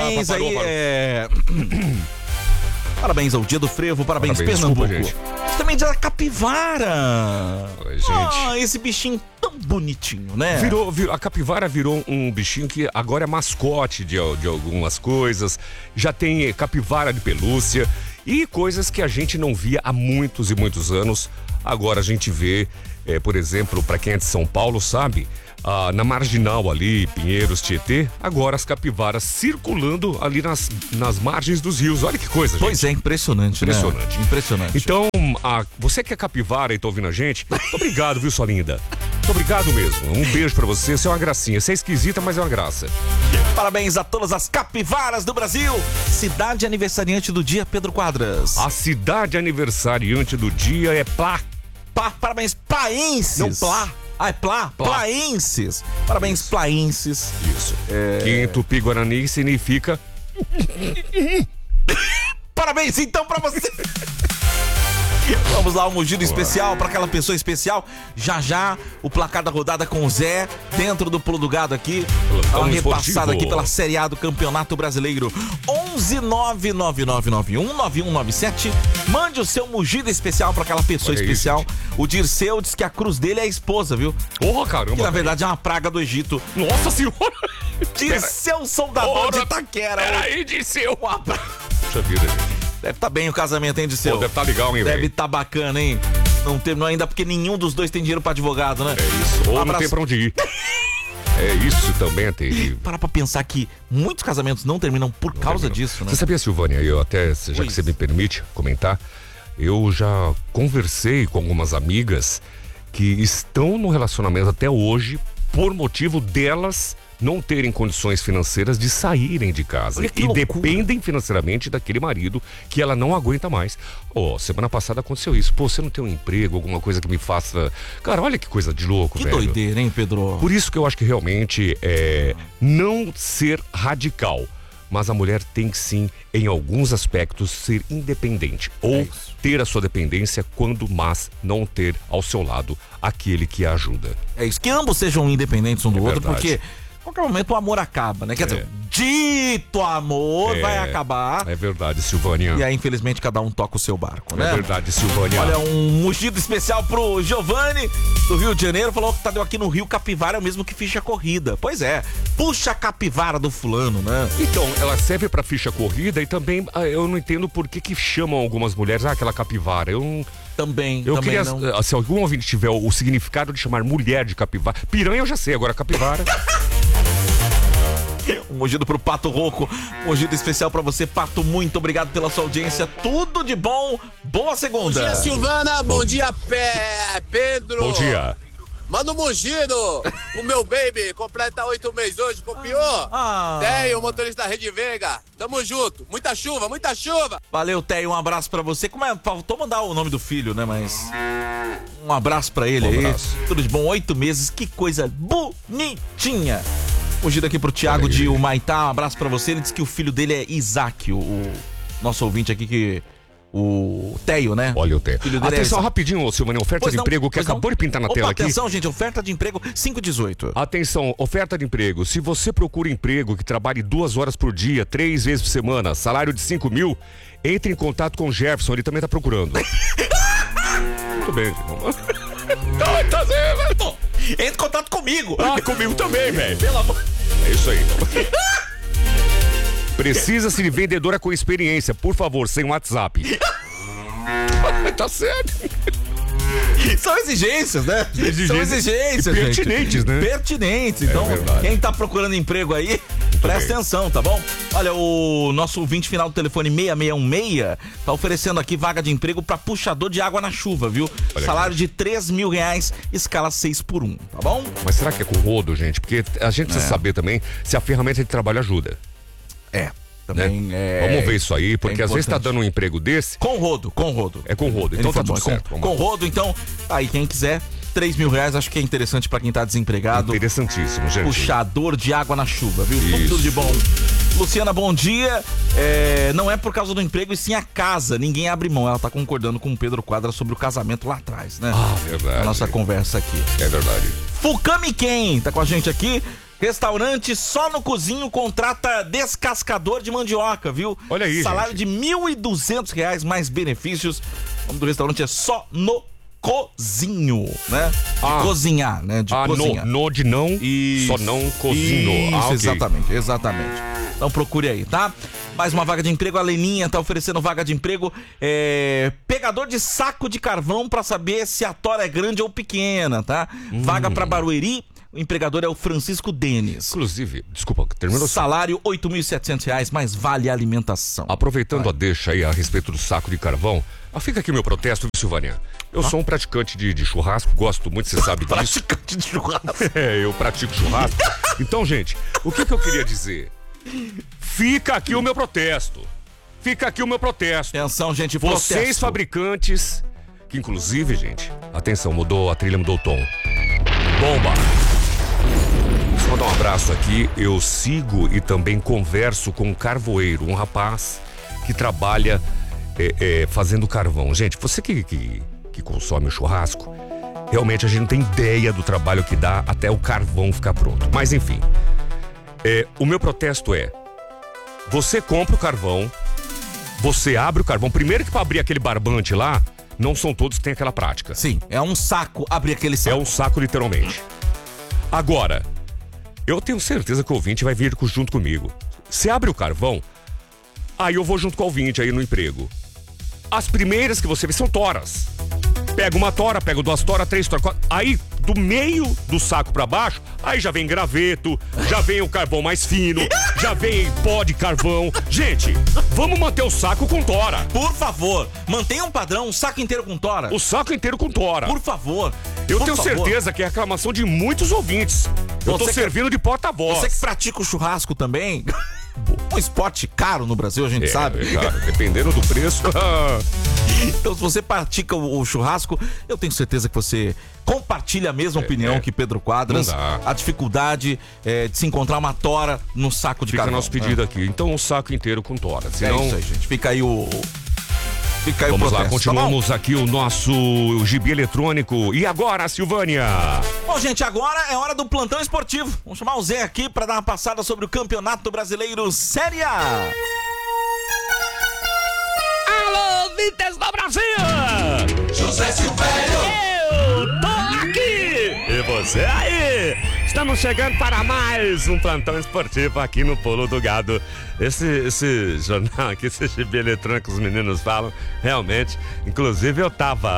Parabéns aí, Parabéns ao Dia do Frevo, parabéns Pernambuco. Desculpa, gente. Também dia da capivara. Oi, gente. Esse bichinho tão bonitinho, né? A capivara virou um bichinho que agora é mascote de algumas coisas. Já tem capivara de pelúcia e coisas que a gente não via há muitos e muitos anos. Agora a gente vê, por exemplo, para quem é de São Paulo sabe, na Marginal ali, Pinheiros, Tietê, agora as capivaras circulando ali nas margens dos rios. Olha que coisa, gente. Pois é, impressionante, né? Impressionante. Então, você que é capivara e tá ouvindo a gente, muito obrigado, viu, sua linda? Muito obrigado mesmo. Um beijo pra você, você é uma gracinha. Você é esquisita, mas é uma graça. Parabéns a todas as capivaras do Brasil. Cidade aniversariante do dia, Pedro Quadras. A cidade aniversariante do dia é Parabéns, Plaenses. Não, Plá. É Plaenses. Parabéns, Plaenses. Isso. Que em Tupi-Guarani significa... Parabéns, então, pra você. Vamos lá, um mugido especial pra aquela pessoa especial. Já, o placar da rodada com o Zé, dentro do Pulo do Gado aqui. Uma repassada aqui pela Série A do Campeonato Brasileiro. 11999919197. Mande o seu mugido especial pra aquela pessoa especial. O Dirceu diz que a cruz dele é a esposa, viu? Porra, caramba. Que na verdade é uma praga do Egito. Nossa senhora. Dirceu, soldador de Itaquera. Peraí, Dirceu. Puxa vida, gente. Deve estar bem o casamento, hein, Dirceu? Deve estar legal, hein, velho? Deve estar bacana, hein? Não terminou ainda porque nenhum dos dois tem dinheiro pra advogado, né? É isso. Ou não tem pra onde ir. É, isso também é terrível. Para pra pensar que muitos casamentos não terminam por causa disso, né? Você sabia, Silvânia, já que você me permite comentar, eu já conversei com algumas amigas que estão no relacionamento até hoje por motivo delas não terem condições financeiras de saírem de casa e dependem financeiramente daquele marido que ela não aguenta mais. Semana passada aconteceu isso. Você não tem um emprego, alguma coisa que me faça... Cara, olha que coisa de louco, velho. Que doideira, hein, Pedro? Por isso que eu acho que realmente não ser radical, mas a mulher tem que sim, em alguns aspectos, ser independente ou ter a sua dependência mas não ter ao seu lado aquele que a ajuda. É isso, que ambos sejam independentes um do outro, verdade. Porque a qualquer momento o amor acaba, né? Quer dizer, dito amor vai acabar. É verdade, Silvânia. E aí, infelizmente, cada um toca o seu barco, né? É verdade, Silvânia. Olha, um mugido especial pro Giovanni, do Rio de Janeiro, falou que deu aqui no Rio, capivara é o mesmo que ficha corrida. Pois é, puxa a capivara do fulano, né? Então, ela serve pra ficha corrida e também eu não entendo por que chamam algumas mulheres aquela capivara. Eu queria, não. se algum ouvinte tiver o significado de chamar mulher de capivara, piranha eu já sei, agora capivara. Um mugido pro Pato Rouco, um mugido especial pra você, Pato, muito obrigado pela sua audiência, tudo de bom, boa segunda. Bom dia, Silvana, bom dia, Pedro. Bom dia. Manda um mugido, o meu baby completa 8 meses hoje, copiou? Teio, motorista da Rede Veiga, tamo junto, muita chuva. Valeu, Teio, um abraço pra você. Faltou mandar o nome do filho, né, mas um abraço pra ele aí, tudo de bom, 8 meses, que coisa bonitinha. Mugido aqui pro Thiago de Humaitá, um abraço pra você, ele disse que o filho dele é Isaac, o nosso ouvinte aqui o Teio, né? Olha o Teio. Atenção, é rapidinho, Silvânia, oferta de emprego que acabou de pintar na tela aqui. Atenção, gente, oferta de emprego 518. Atenção, oferta de emprego. Se você procura emprego que trabalhe 2 horas por dia, 3 vezes por semana, salário de 5 mil, entre em contato com o Jefferson, ele também tá procurando. Muito bem, Entre em contato comigo. Comigo também, velho. Pelo amor. É isso aí, então. Precisa-se de vendedora com experiência, por favor, sem WhatsApp. Tá certo. São exigências, né? São exigências, pertinentes, gente. Né? Pertinentes. Então, quem tá procurando emprego aí, presta atenção, tá bom? Olha, o nosso ouvinte final do telefone 6616 tá oferecendo aqui vaga de emprego pra puxador de água na chuva, viu? Olha, salário de R$3.000, escala 6x1, tá bom? Mas será que é com rodo, gente? Porque a gente precisa saber também se a ferramenta de trabalho ajuda. Também né? Vamos ver isso aí, porque às vezes tá dando um emprego desse. Com rodo. É com rodo, então tá tudo certo. Com rodo, então, aí quem quiser, R$3.000, acho que é interessante pra quem tá desempregado. Interessantíssimo, gente. Puxador de água na chuva, viu? Tudo de bom. Luciana, bom dia. Não é por causa do emprego, e sim a casa. Ninguém abre mão. Ela tá concordando com o Pedro Quadra sobre o casamento lá atrás, né? Verdade. A nossa conversa aqui. É verdade. Fucami quem tá com a gente aqui. Restaurante só no cozinho contrata descascador de mandioca, viu? Olha aí, salário gente. de R$1.200 mais benefícios. O nome do restaurante é Só no Cozinho, né? De cozinhar, né? De cozinhar. De não, só não cozinho. Isso, Okay. exatamente. Então procure aí, tá? Mais uma vaga de emprego, a Leninha tá oferecendo vaga de emprego, pegador de saco de carvão pra saber se a tora é grande ou pequena, tá? Vaga pra Barueri, o empregador é o Francisco Denis. Inclusive, desculpa, terminou. Salário R$8.700, mais vale alimentação. Aproveitando a deixa aí a respeito do saco de carvão, fica aqui meu protesto, Silvânia. Eu sou um praticante de churrasco, gosto muito, você sabe disso. Praticante de churrasco. Eu pratico churrasco. Então, gente, o que eu queria dizer? Fica aqui o meu protesto. Atenção, gente, Vocês protesto. fabricantes, que inclusive, gente, atenção, a trilha mudou o tom. Bomba! Só dar um abraço aqui, eu sigo e também converso com um carvoeiro, um rapaz que trabalha fazendo carvão. Gente, você que consome o churrasco, realmente a gente não tem ideia do trabalho que dá até o carvão ficar pronto. Mas enfim, o meu protesto você compra o carvão, você abre o carvão, primeiro que para abrir aquele barbante lá, não são todos que têm aquela prática. Sim, é um saco abrir aquele saco. É um saco, literalmente. Agora, eu tenho certeza que o ouvinte vai vir junto comigo. Você abre o carvão, aí eu vou junto com o ouvinte aí no emprego. As primeiras que você vê são toras. Pega uma tora, pega 2 toras, 3 toras, 4. Aí, do meio do saco pra baixo, aí já vem graveto, já vem o carvão mais fino, já vem pó de carvão. Gente, vamos manter o saco com tora. Por favor, mantenha um padrão, um saco inteiro com tora. O saco inteiro com tora. Por favor. Eu tenho certeza que é a reclamação de muitos ouvintes. Eu tô servindo de porta-voz. Você que pratica o churrasco também, um esporte caro no Brasil, a gente sabe. Cara, dependendo do preço. Então, se você pratica o churrasco, eu tenho certeza que você compartilha a mesma opinião que Pedro Quadras. A dificuldade de se encontrar uma tora no saco de carvão. Fica nosso pedido aqui. Então, um saco inteiro com tora. Senão... É isso aí, gente. Fica aí o Vamos protesto, lá, continuamos aqui o nosso gibi eletrônico. E agora, Silvânia? Bom, gente, agora é hora do plantão esportivo. Vamos chamar o Zé aqui para dar uma passada sobre o Campeonato Brasileiro Série A. Alô, Vites do Brasil! José Silvério! Eu tô aqui! E você aí? Estamos chegando para mais um plantão esportivo aqui no Pulo do Gado. Esse jornal aqui, esse gibi eletrônico que os meninos falam, realmente, inclusive eu tava...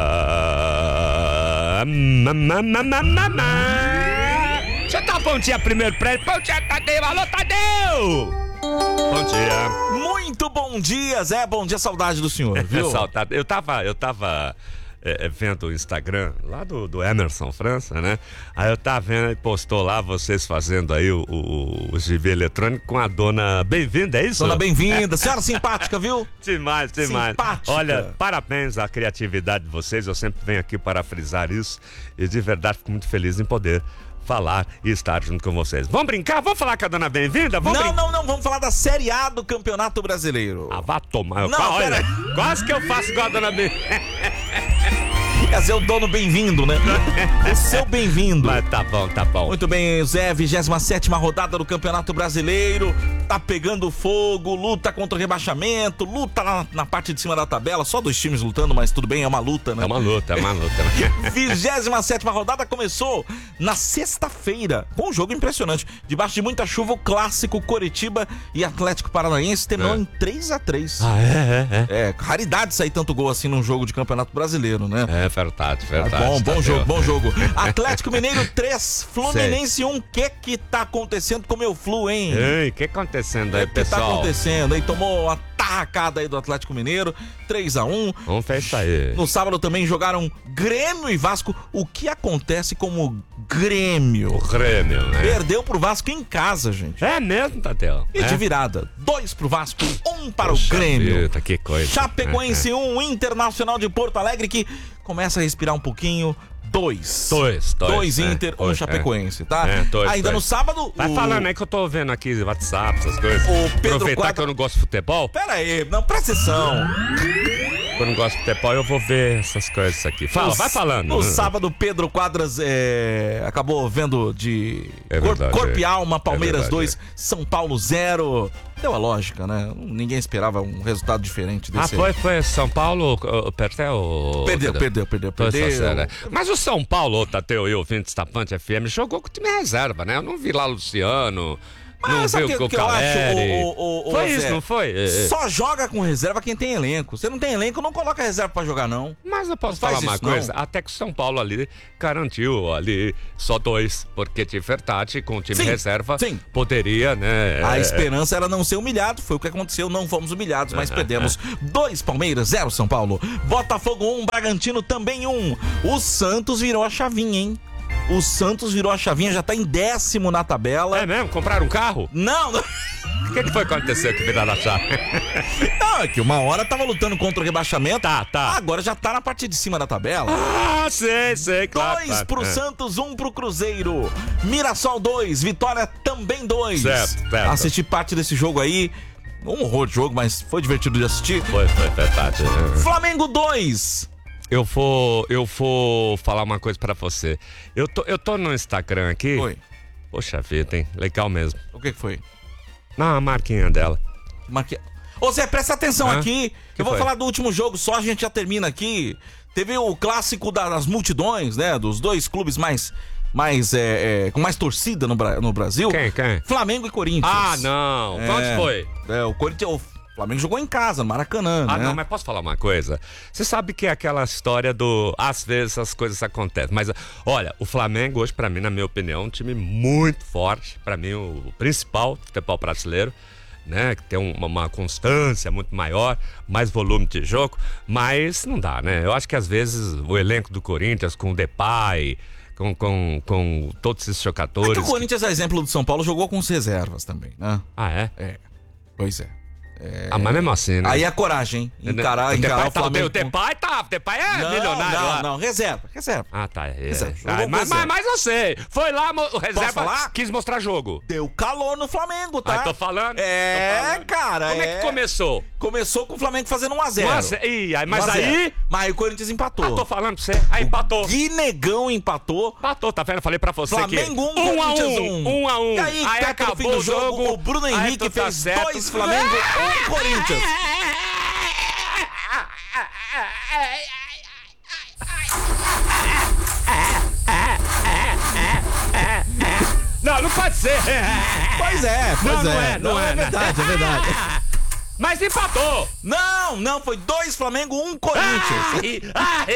Deixa eu dar um bom dia primeiro pra ele. Bom dia, Tadeu! Alô, Tadeu! Bom dia. Muito bom dia, Zé. Bom dia, saudade do senhor, viu? Saudade. Eu tava vendo o Instagram lá do Emerson França, né? Aí eu tava vendo, ele postou lá vocês fazendo aí o gibi eletrônico com a dona Bem-vinda, é isso? Dona Bem-vinda, senhora simpática, viu? Demais. Simpática. Olha, parabéns à criatividade de vocês, eu sempre venho aqui para frisar isso e de verdade fico muito feliz em poder falar e estar junto com vocês. Vamos brincar? Vamos falar com a dona Bem-vinda? Não, vamos falar da Série A do Campeonato Brasileiro. Vá tomar. Não, olha, quase que eu faço igual a dona Bem-vinda. Quer dizer, o dono bem-vindo, né? O seu bem-vindo. Mas tá bom. Muito bem, Zé, 27ª rodada do Campeonato Brasileiro. Tá pegando fogo, luta contra o rebaixamento, luta lá na parte de cima da tabela. Só 2 times lutando, mas tudo bem, é uma luta, né? É uma luta. 27ª rodada começou na sexta-feira, com um jogo impressionante. Debaixo de muita chuva, o clássico Coritiba e Atlético Paranaense terminou em 3-3. É, raridade sair tanto gol assim num jogo de Campeonato Brasileiro, né? É verdade. Bom jogo. Atlético Mineiro 3, Fluminense 1. O que tá acontecendo com o meu Flu, hein? Ei, o que acontecendo aí, pessoal? O que tá acontecendo aí? Tomou uma tarracada aí do Atlético Mineiro, 3-1. Vamos fechar aí. No sábado também jogaram Grêmio e Vasco. O que acontece com o Grêmio? O Grêmio, né? Perdeu pro Vasco em casa, gente. É mesmo, Tadeu? E de virada, 2 pro Vasco, 1 para Poxa o Grêmio. Vida, que coisa. Chapecoense 1, Internacional de Porto Alegre, que começa a respirar um pouquinho. 2 Inter, 1 Chapecoense, tá? Ainda no sábado... Vai falando aí que eu tô vendo aqui WhatsApp, essas coisas. O Pedro Aproveitar Quadra... que eu não gosto de futebol. Pera aí, não, presta atenção. eu não gosto de futebol, eu vou ver essas coisas aqui. Fala, vai falando. No sábado, Pedro Quadras acabou vendo de verdade, corpo e alma, Palmeiras verdade, 2, São Paulo 0. Deu a lógica, né? Ninguém esperava um resultado diferente desse. Foi São Paulo, perdeu? Perdeu. Mas o São Paulo, Tateu e ouvintes da Pant FM, jogou com o time reserva, né? Eu não vi lá Luciano... Mas não sabe viu o que eu acho? Foi isso, não foi? Só joga com reserva quem tem elenco. Você não tem elenco, não coloca reserva pra jogar, não. Mas eu posso falar uma coisa? Até que o São Paulo ali garantiu ali só 2, porque Tifertati com o time reserva poderia, né? A esperança era não ser humilhado, foi o que aconteceu, não fomos humilhados, mas perdemos. 2 Palmeiras, 0 São Paulo. Botafogo 1, Bragantino também 1. O Santos virou a chavinha, hein? O Santos virou a chavinha, já tá em 10º na tabela. É mesmo? Compraram um carro? Não. O que foi que aconteceu que viraram a chave? Não, é que uma hora tava lutando contra o rebaixamento. Tá. Agora já tá na parte de cima da tabela. Sei, claro. 2 pro Santos, 1 pro Cruzeiro. Mirassol 2, Vitória também 2. Certo. Assisti parte desse jogo aí. Um horror de jogo, mas foi divertido de assistir. Foi verdade. Flamengo 2. Eu vou falar uma coisa pra você. Eu tô no Instagram aqui. Oi. Poxa vida, hein? Legal mesmo. O que foi? Não, a marquinha dela. Ô Zé, presta atenção aqui. Eu vou foi? falar do último jogo, só a gente já termina aqui. Teve o clássico das multidões, né? Dos 2 clubes com mais torcida no Brasil. Quem? Flamengo e Corinthians. Ah, não. Quanto foi? O Corinthians... O Flamengo jogou em casa, no Maracanã, né? Não, mas posso falar uma coisa? Você sabe que é aquela história do... Às vezes as coisas acontecem. Mas, olha, o Flamengo hoje, pra mim, na minha opinião, é um time muito forte. Pra mim, o principal do futebol brasileiro, né? Que tem uma constância muito maior, mais volume de jogo. Mas não dá, né? Eu acho que às vezes o elenco do Corinthians, com o Depay... Com todos esses jogadores... É que o Corinthians, a exemplo do São Paulo, jogou com as reservas também, né? Ah, é? Pois é. Mas mesmo assim, né? Aí é coragem, hein? Encarar o Flamengo. O Depay é milionário. Não, reserva. Ah, tá. Mas eu sei. Foi lá, o reserva quis mostrar jogo. Deu calor no Flamengo, tá? Tô falando. Cara. Como é que começou? Começou com o Flamengo fazendo 1-0. Mas aí... Mas o Corinthians empatou. Tô falando pra você. Aí empatou. Guinegão empatou. Tá vendo? Falei pra você Flamengo 1, Corinthians 1. 1-1. E aí acabou no fim do jogo, o Bruno Henrique fez 2 Flamengo, 1 Corinthians. Não pode ser. Pois é. Não é verdade. Mas empatou. Não, foi 2 Flamengo, 1 Corinthians.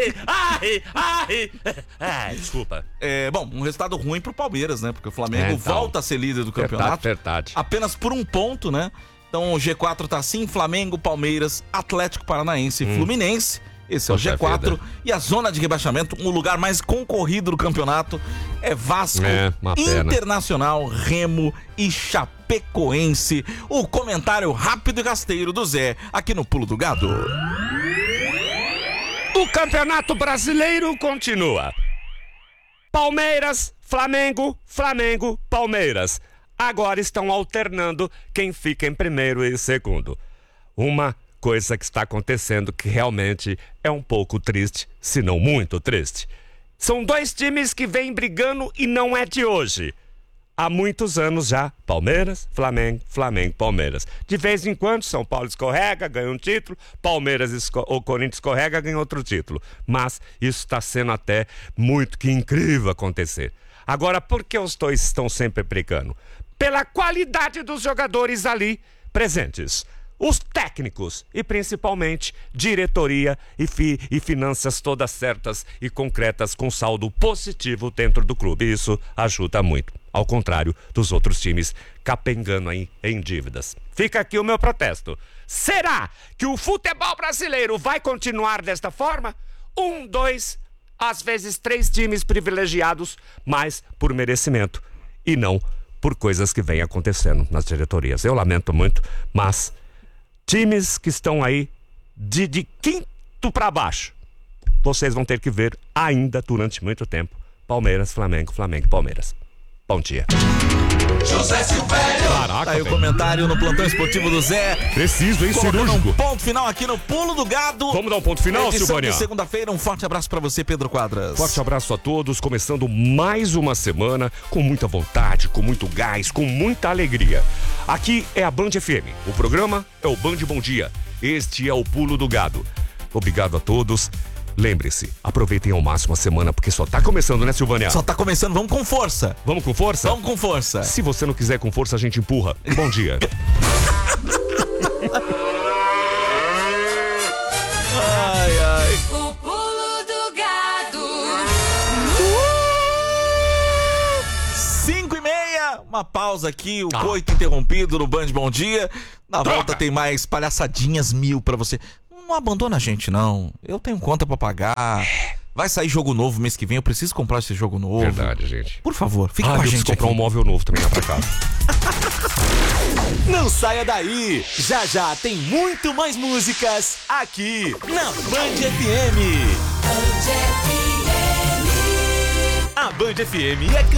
Desculpa. Bom, um resultado ruim pro Palmeiras, né? Porque o Flamengo volta a ser líder do campeonato. Verdade. Apenas por 1 ponto, né? Então o G4 tá assim: Flamengo, Palmeiras, Atlético Paranaense e Fluminense. Esse é o G4. Vida. E a zona de rebaixamento, o lugar mais concorrido do campeonato, é Vasco, Internacional, Remo e Chapecoense. O comentário rápido e rasteiro do Zé, aqui no Pulo do Gado. O Campeonato Brasileiro continua. Palmeiras, Flamengo, Palmeiras. Agora estão alternando quem fica em primeiro e segundo. Uma coisa que está acontecendo que realmente é um pouco triste, se não muito triste. São 2 times que vêm brigando e não é de hoje. Há muitos anos já, Palmeiras, Flamengo, Palmeiras. De vez em quando, São Paulo escorrega, ganha um título, ou Corinthians escorrega, ganha outro título. Mas isso está sendo até muito que incrível acontecer. Agora, por que os 2 estão sempre brigando? Pela qualidade dos jogadores ali presentes. Os técnicos e principalmente diretoria e finanças todas certas e concretas com saldo positivo dentro do clube. Isso ajuda muito, ao contrário dos outros times capengando aí em dívidas. Fica aqui o meu protesto. Será que o futebol brasileiro vai continuar desta forma? 1, 2, às vezes 3 times privilegiados, mas por merecimento e não por coisas que vêm acontecendo nas diretorias. Eu lamento muito, mas... times que estão aí de 5º para baixo, vocês vão ter que ver ainda durante muito tempo. Palmeiras, Flamengo, Palmeiras. bom dia. José Silvério. Caraca, Aí o comentário no plantão esportivo do Zé. Preciso, hein, Colocando cirúrgico. um ponto final aqui no Pulo do Gado. Vamos dar um ponto final, Edição Silvânia? de segunda-feira, um forte abraço pra você, Pedro Quadras. Forte abraço a todos, começando mais uma semana com muita vontade, com muito gás, com muita alegria. Aqui é a Band FM, o programa é o Band Bom Dia, este é o Pulo do Gado. Obrigado a todos. Lembre-se, aproveitem ao máximo a semana, porque só tá começando, né, Silvânia? Só tá começando, vamos com força. Vamos com força? Vamos com força. Se você não quiser com força, a gente empurra. Bom dia. Ai, ai. O pulo do gado. 5h30, uma pausa aqui, o coito interrompido no Band Bom Dia. Na volta tem mais palhaçadinhas 1000 pra você. Não abandona a gente, não. Eu tenho conta pra pagar. Vai sair jogo novo mês que vem, eu preciso comprar esse jogo novo. Verdade, gente. Por favor, fica com a eu gente preciso comprar aqui. um móvel novo também lá pra casa. Não saia daí! Já já tem muito mais músicas aqui na Band FM. A Band FM é